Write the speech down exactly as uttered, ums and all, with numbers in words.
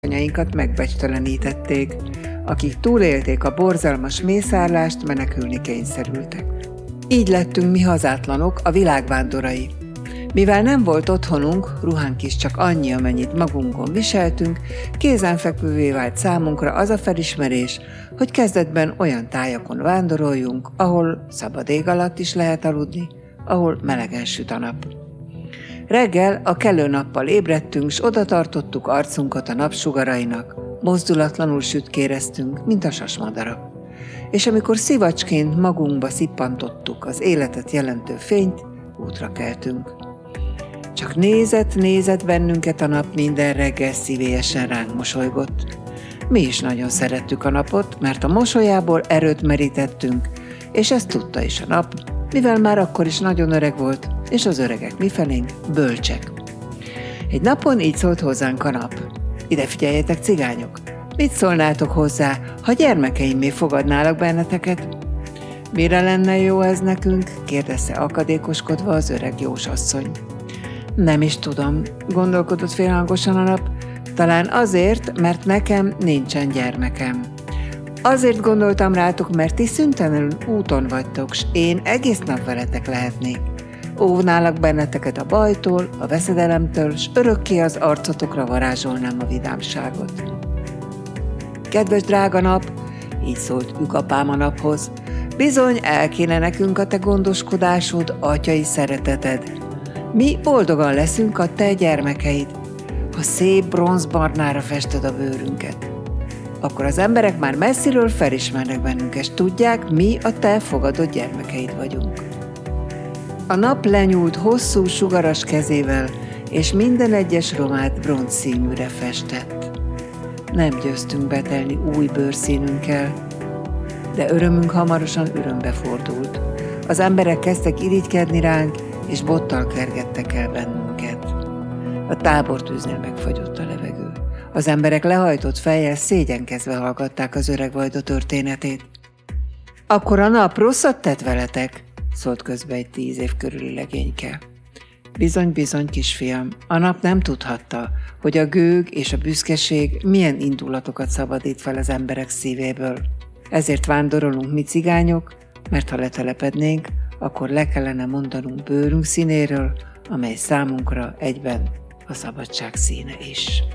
édesanyáinkat megbecstelenítették, akik túlélték a borzalmas mészárlást, menekülni kényszerültek. Így lettünk mi hazátlanok, a világvándorai. Mivel nem volt otthonunk, ruhánk is csak annyi, amennyit magunkon viseltünk, kézenfekvővé vált számunkra az a felismerés, hogy kezdetben olyan tájakon vándoroljunk, ahol szabad ég alatt is lehet aludni, ahol melegen süt a nap. Reggel a kelő nappal ébredtünk, s oda tartottuk arcunkat a napsugarainak, mozdulatlanul sütkéreztünk, mint a sasmadarak. És amikor szivacsként magunkba szippantottuk az életet jelentő fényt, útra keltünk. Csak nézett, nézett bennünket a nap minden reggel, szívélyesen ránk mosolygott. Mi is nagyon szerettük a napot, mert a mosolyából erőt merítettünk, és ezt tudta is a nap, mivel már akkor is nagyon öreg volt, és az öregek mifelénk bölcsek. Egy napon így szólt hozzánk a nap. Ide figyeljetek, cigányok! Mit szólnátok hozzá, ha gyermekeimmé fogadnálak benneteket? Mire lenne jó ez nekünk? Kérdezte akadékoskodva az öreg jósasszony. Nem is tudom, gondolkodott félhangosan a nap. Talán azért, mert nekem nincsen gyermekem. Azért gondoltam rátok, mert ti szüntelenül úton vagytok, s én egész nap veletek lehetnék. Óvnálak benneteket a bajtól, a veszedelemtől, s örökké az arcotokra varázsolnám a vidámságot. Kedves drága nap, így szólt ükapám a naphoz, bizony el kéne nekünk a te gondoskodásod, atyai szereteted. Mi boldogan leszünk a te gyermekeid, ha szép bronzbarnára fested a bőrünket. Akkor az emberek már messziről felismernek bennünk, és tudják, mi a te fogadott gyermekeid vagyunk. A nap lenyúlt hosszú, sugaras kezével, és minden egyes romát bronzszínűre festett. Nem győztünk betelni új bőrszínünkkel, de örömünk hamarosan örömbe fordult. Az emberek kezdtek irigykedni ránk, és bottal kergettek el bennünket. A tábortűznél megfagyott a levegő. Az emberek lehajtott fejjel szégyenkezve hallgatták az öreg vajda történetét. Akkor a nap rosszat tett veletek? Szólt közbe egy tíz év körüli legényke. Bizony, bizony, kisfiam, a nap nem tudhatta, hogy a gőg és a büszkeség milyen indulatokat szabadít fel az emberek szívéből. Ezért vándorolunk mi cigányok, mert ha letelepednénk, akkor le kellene mondanunk bőrünk színéről, amely számunkra egyben a szabadság színe is.